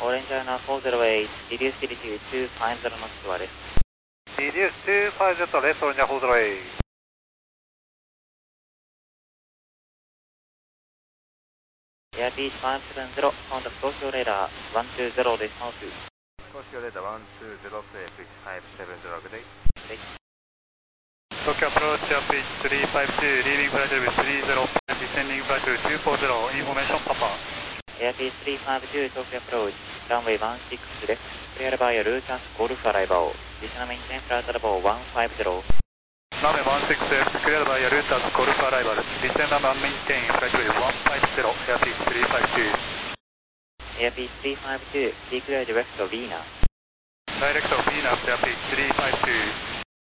Orange China 408, reduce altitude 250 knots to rest. Reduce 250 left, Orange 408. Airbus 570, contact Tokyo radar 120 decimal 2. Tokyo radar 120, Airbus 570, good day. Okay. Tokyo approach, Airbus 352, leaving flight level 305, descending flight level 240, information Papa. Airbus 352, Tokyo approach, runway 16 left, cleared by a route at Golf arrival. Additional maintain flight level 150. Runway 16 left, cleared by a route at Golf arrival. Descend and maintain flight level 150, Airbus 352. Airbus 352, declared direct of Venus. Direct of Venus, Airbus 352.